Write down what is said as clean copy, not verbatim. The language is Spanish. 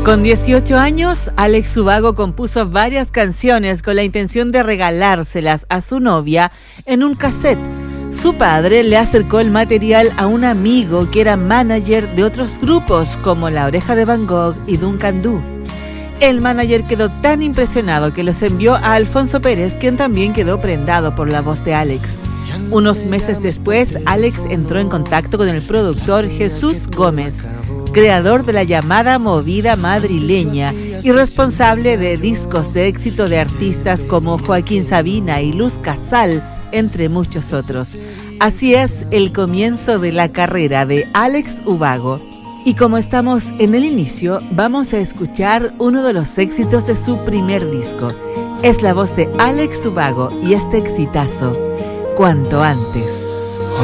Con 18 años, Alex Ubago compuso varias canciones con la intención de regalárselas a su novia en un cassette. Su padre le acercó el material a un amigo que era manager de otros grupos como La Oreja de Van Gogh y Duncan Du. El manager quedó tan impresionado que los envió a Alfonso Pérez, quien también quedó prendado por la voz de Alex. Unos meses después, Alex entró en contacto con el productor Jesús Gómez, creador de la llamada movida madrileña y responsable de discos de éxito de artistas como Joaquín Sabina y Luz Casal, entre muchos otros. Así es el comienzo de la carrera de Alex Ubago. Y como estamos en el inicio, vamos a escuchar uno de los éxitos de su primer disco. Es la voz de Alex Ubago y este exitazo, Cuanto Antes.